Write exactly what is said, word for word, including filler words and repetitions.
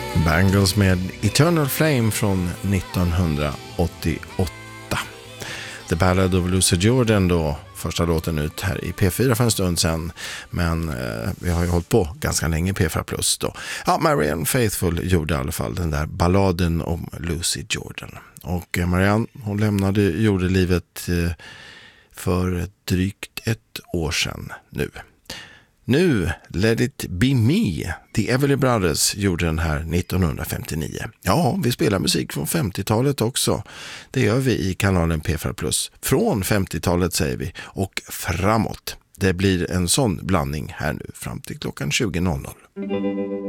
Bangles med Eternal Flame från nittonhundraåttioåtta. The Ballad of Lucy Jordan då, första låten ut här i P fyra för en stund sedan. Men eh, vi har ju hållit på ganska länge i P fyra plus då. Ja, Marianne Faithfull gjorde i alla fall den där balladen om Lucy Jordan. Och eh, Marianne, hon lämnade jordelivet eh, för drygt ett år sedan nu. Nu, Let It Be Me, The Everly Brothers gjorde den här nittonhundrafemtionio. Ja, vi spelar musik från femtiotalet också. Det gör vi i kanalen P fyra plus. Från femtiotalet säger vi och framåt. Det blir en sån blandning här nu fram till klockan tjugo.